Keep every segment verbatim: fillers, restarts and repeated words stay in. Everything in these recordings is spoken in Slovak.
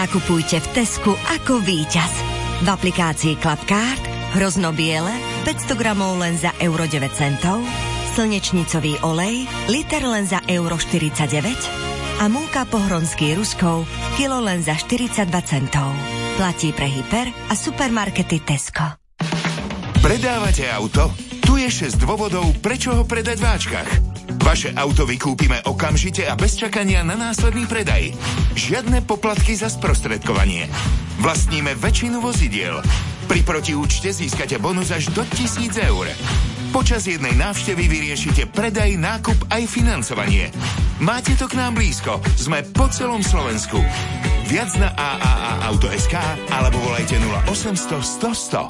Nakupujte v Tesku ako víťaz. V aplikácii Clubcard hrozno-biele päťsto gramov len za euro deväť centov, slnečnicový olej liter len za euro štyridsaťdeväť a múka pohronský Ruskov kilo len za štyridsaťdva centov. Platí pre hyper a supermarkety Tesco. Predávate auto? Tu je šesť dôvodov, prečo ho predať v Ačkach. Vaše auto vykúpime okamžite a bez čakania na následný predaj. Žiadne poplatky za sprostredkovanie. Vlastníme väčšinu vozidiel. Pri protiúčte získate bonus až do tisíc eur. Počas jednej návštevy vyriešite predaj, nákup aj financovanie. Máte to k nám blízko. Sme po celom Slovensku. Viac na á á á auto bodka es ká alebo volajte nula osemsto sto sto.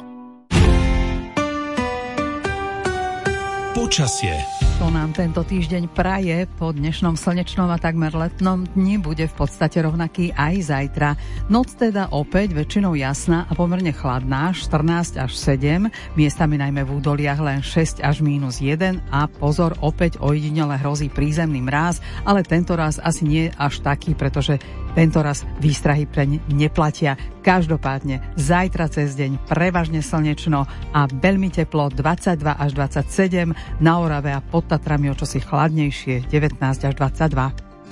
Počasie. To nám tento týždeň praje. Po dnešnom slnečnom a takmer letnom dni bude v podstate rovnaký aj zajtra. Noc teda opäť väčšinou jasná a pomerne chladná, štrnásť až sedem, miestami najmä v údoliach len šesť až mínus jeden a pozor, opäť ojedinele hrozí prízemný mráz, ale tento raz asi nie až taký, pretože tento raz výstrahy preň neplatia. Každopádne zajtra cez deň prevažne slnečno a veľmi teplo dvadsaťdva až dvadsaťsedem, na Orave a pod Tatrami o čosi chladnejšie devätnásť až dvadsaťdva.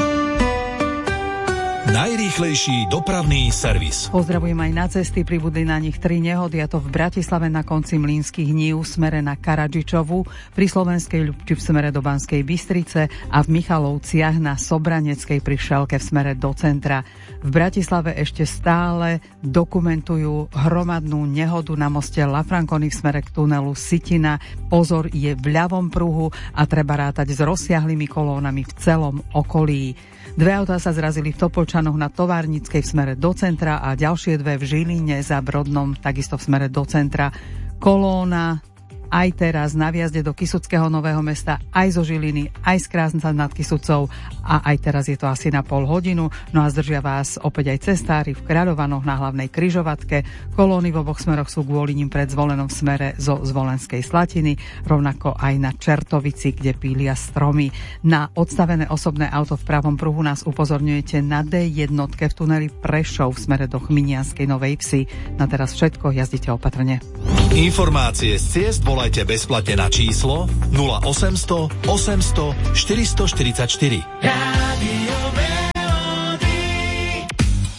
Najrýchlejší dopravný servis. Pozdravujem aj na cesty, pribudli na nich tri nehody, a to v Bratislave na konci Mlynských nív v smere na Karadžičovu, pri Slovenskej Ľubči v smere do Banskej Bystrice a v Michalovciach na Sobraneckej pri Šelke v smere do centra. V Bratislave ešte stále dokumentujú hromadnú nehodu na moste Lafranconi v smere k tunelu Sitina. Pozor, je v ľavom pruhu a treba rátať s rozsiahlými kolónami v celom okolí. Dve autá sa zrazili v Topolčanoch na Továrnickej v smere do centra a ďalšie dve v Žiline za Brodnom takisto v smere do centra. Kolóna aj teraz na vjazde do Kysuckého Nového Mesta, aj zo Žiliny, aj z Krásna nad Kysucou a aj teraz je to asi na pol hodinu. No a zdržia vás opäť aj cestári v Kráľovanoch na hlavnej križovatke. Kolóny v oboch smeroch sú kvôli nim pred Zvolenom v smere zo Zvolenskej Slatiny, rovnako aj na Čertovici, kde pília stromy. Na odstavené osobné auto v pravom pruhu nás upozorňujete na dé jedna v tuneli Prešov v smere do Chminianskej Novej Vsi. Na teraz všetko, jazdite opatrne. Informácie z ciest volajte bezplatne na číslo nula osemsto osemsto štyristoštyridsaťštyri. Rádio Melody.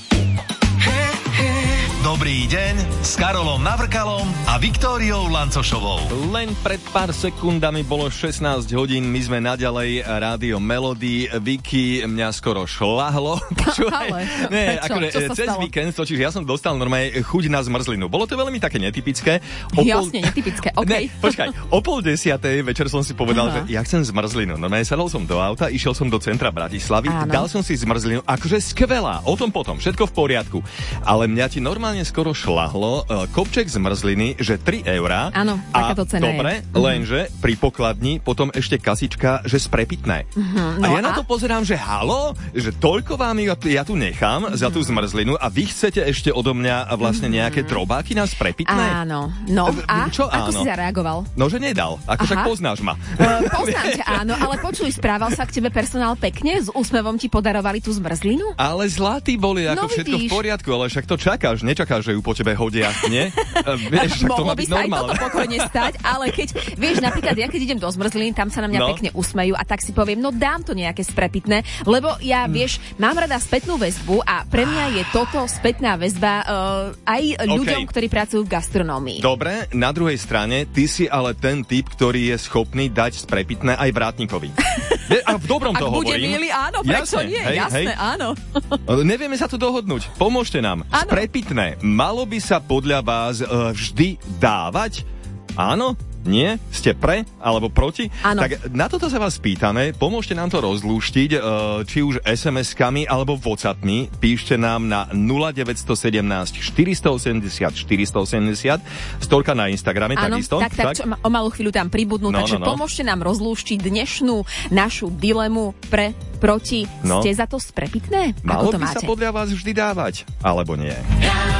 Dobrý deň s Karolom Navrkalom a Viktóriou Lancošovou. Len pred pár sekundami bolo šestnásť hodín, my sme naďalej Rádio Melody. Vicky, mňa skoro šľahlo. Ale, Nie, prečo? akože, Čo sa cez stalo? víkend, totiž ja som dostal normálne chuť na zmrzlinu. Bolo to veľmi také netypické. O Jasne, netypické, okej. Ne, počkaj, o pol desiatej večer som si povedal, Aha. že ja chcem zmrzlinu. Normálne sadol som do auta, išiel som do centra Bratislavy, Áno. dal som si zmrzlinu, akože skvelá, o tom potom, všetko v poriadku. Ale mňa ti normálne skoro šľahlo, uh, kopček zmrzliny, že tri eurá. Áno, a takáto cena dobre, je. lenže pri pokladni potom ešte kasička, že sprepitné. Uh-huh, a no ja a? na to pozerám, že halo, že toľko vám ja tu, ja tu nechám uh-huh. za tú zmrzlinu a vy chcete ešte odo mňa vlastne uh-huh. nejaké drobáky na sprepitné? Áno, no a Čo ako áno? si zareagoval? No, že nedal, ako však Aha. poznáš ma. Uh, poznám ťa, áno, ale počuj, správal sa k tebe personál pekne? S úsmevom ti podarovali tú zmrzlinu? Ale zlatí boli, ako No, všetko vidíš. v poriadku, ale však to čakáš, nečakáš, že ju po tebe hodia, nie? E, vieš, však to má Mohlo by byť sa aj normálne. toto pokojne stať, ale keď, vieš, napríklad ja keď idem do zmrzliny, tam sa na mňa No. pekne usmejú a tak si poviem, no dám to nejaké sprepitné, lebo ja, vieš, mám rada spätnú väzbu a pre mňa je toto spätná väzba uh, aj ľuďom, ktorí pracujú v gastronómii. Dobre, na druhej strane, ty si ale ten typ, ktorý je schopný dať sprepitné aj vrátnikovi. Je- A v dobrom Ak to bude hovorím. milý, áno, prečo Jasné, nie? hej, Jasné, hej. áno. Nevieme sa tu dohodnúť. Pomôžte nám. Áno. Sprepitné. Malo by sa podľa vás uh, vždy dávať? Áno? Nie? Ste pre? Alebo proti? Áno. Tak na toto sa vás pýtame. Pomôžte nám to rozlúštiť, uh, či už es em eskami alebo WhatsAppmi. Píšte nám na nula deväť jedna sedem štyri osem nula štyri osem nula. Storka na Instagrame, Áno, takisto. tak, tak, čo, o malú chvíľu tam pribudnú, No, takže no, no. pomôžte nám rozlúštiť dnešnú našu dilemu pre, proti. No. Ste za to sprepitné? Malo Ako to by máte? sa podľa vás vždy dávať, alebo nie?